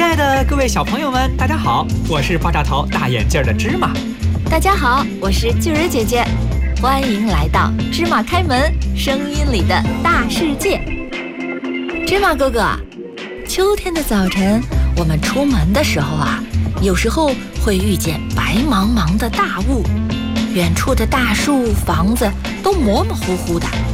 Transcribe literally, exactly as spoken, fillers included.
亲爱的各位小朋友们，大家好，我是爆炸头大眼镜的芝麻。 大家好，我是巨儿姐姐，欢迎来到芝麻开门声音里的大世界。芝麻哥哥，秋天的早晨，我们出门的时候啊，有时候会遇见白茫茫的大雾，远处的大树、房子都模模糊糊的，